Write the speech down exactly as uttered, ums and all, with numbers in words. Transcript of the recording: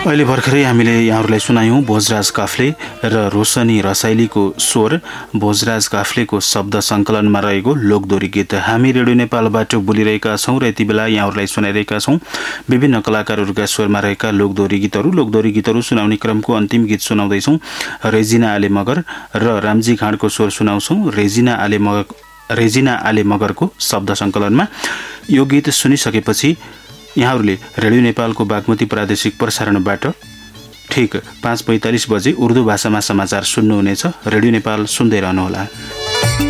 अहिले भर्खरै हामीले यहाँहरूलाई सुनायौं भोजराज काफ्ले र रोशनी रसाइलीको स्वर, भोजराज काफ्लेको शब्द संकलनमा रहेको लोकदोरी गीत। हामी रेडियो नेपालबाट बोलिरहेका छौं र यति बेला यहाँहरूलाई सुनाइरहेका छौं विभिन्न कलाकारहरूका स्वरमा रहेका लोकदोरी गीतहरू। लोकदोरी गीतहरू सुनाउने क्रमको अन्तिम गीत सुनाउँदैछौं। रेजिना आले मगर र रामजी खाँडको स्वर सुनाउँछौं। रेजिना आले मगर रेजिना आले मगरको शब्द संकलनमा यो गीत सुनिसकेपछि यहाँहरूले रेडियो नेपालको बागमती प्रादेशिक प्रसारणबाट ठीक पाँच पैंतालीस बजे उर्दू भाषामा समाचार सुन्नुहुनेछ। रेडियो नेपाल सुन्दै रहनुहोला।